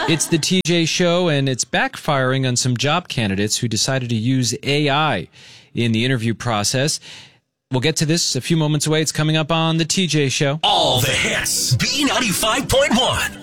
It's the TJ Show, and it's backfiring on some job candidates who decided to use AI in the interview process. We'll get to this a few moments away. It's coming up on the TJ Show. All the hits. B95.1.